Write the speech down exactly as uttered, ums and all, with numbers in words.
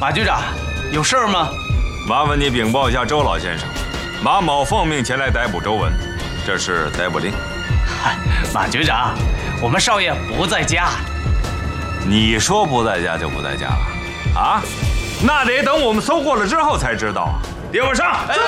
马局长，有事儿吗？ 麻烦你禀报一下周老先生，马某奉命前来逮捕周文，这是逮捕令。 嗨，马局长，我们少爷不在家。 你说不在家就不在家了？啊？那得等我们搜过了之后才知道啊。给我上！ 是。